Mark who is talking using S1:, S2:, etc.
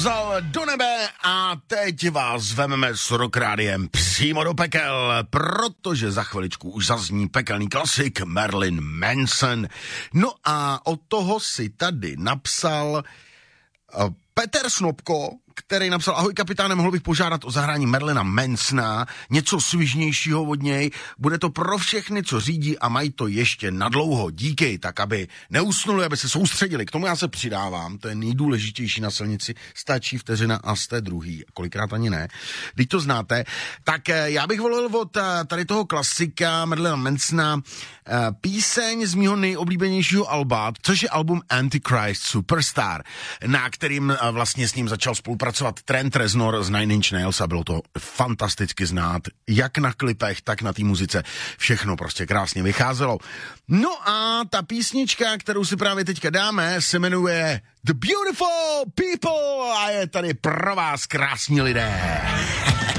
S1: Vzal do nebe a teď vás vememe s Rockrádiem přímo do pekel, protože za chviličku už zazní pekelný klasik Marilyn Manson. No a od toho si tady napsal Petr Snopko, který napsal: ahoj kapitáne, mohl bych požádat o zahrání Marilyna Mansona, něco svižnějšího od něj, bude to pro všechny, co řídí a mají to ještě nadlouho, díky, tak aby neusnuli, aby se soustředili, k tomu já se přidávám, to je nejdůležitější na silnici, stačí vteřina a jste druhý, kolikrát ani ne, když to znáte, tak já bych volil od tady toho klasika Marilyna Mansona píseň z mýho nejoblíbenějšího alba, což je album Antichrist Superstar, na kterým vlastně s ním začal spolupracovat Trent Reznor z Nine Inch Nails a bylo to fantasticky znát, jak na klipech, tak na té muzice. Všechno prostě krásně vycházelo. No a ta písnička, kterou si právě teďka dáme, se jmenuje The Beautiful People a je tady pro vás krásní lidé.